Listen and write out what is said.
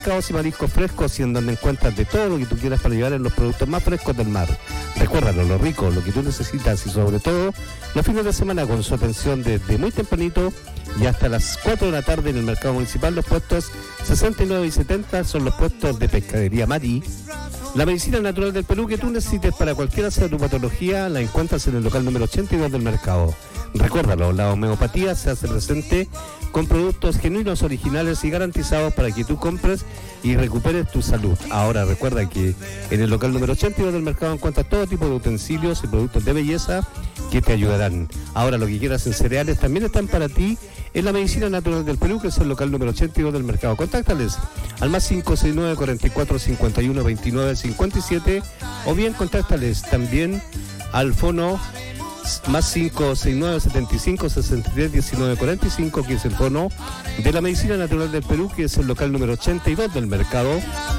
Pescados y mariscos frescos, y en donde encuentras de todo lo que tú quieras para llevar en los productos más frescos del mar. Recuérdalo, lo rico, lo que tú necesitas, y sobre todo los fines de semana, con su atención desde muy tempranito y hasta las 4 de la tarde en el mercado municipal. Los puestos 69 y 70 son los puestos de Pescadería Mari. La medicina natural del Perú que tú necesites para cualquiera sea tu patología la encuentras en el local número 82 del mercado. Recuérdalo, la homeopatía se hace presente con productos genuinos, originales y garantizados para que tú compres y recuperes tu salud. Ahora recuerda que en el local número 82 del mercado encuentras todo tipo de utensilios y productos de belleza que te ayudarán. Ahora lo que quieras en cereales también están para ti en la medicina natural del Perú, que es el local número 82 del mercado. Contáctales al más 569 44 51 29 57 o bien contáctales también al fono más 569 75 63 19 45, que es el fono de la medicina natural del Perú, que es el local número 82 del mercado.